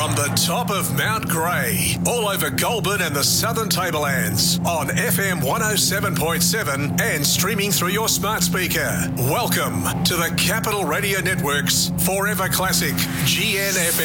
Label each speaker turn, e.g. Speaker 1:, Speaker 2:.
Speaker 1: From the top of Mount Grey, all over Goulburn and the Southern Tablelands, on FM 107.7 and streaming through your smart speaker. Welcome to the Capital Radio Network's Forever Classic GNFM.